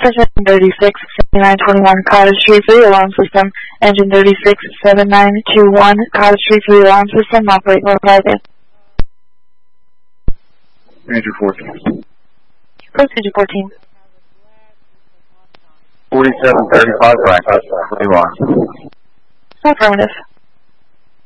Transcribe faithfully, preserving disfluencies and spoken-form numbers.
Engine thirty-six seventy-nine twenty-one Cottage Street for the alarm system. Engine thirty-six seventy-nine twenty-one Cottage Street for the alarm system. Operate more private. Major fourteen. Procedure fourteen. forty-seven thirty-five, Frank. Alarm. Affirmative.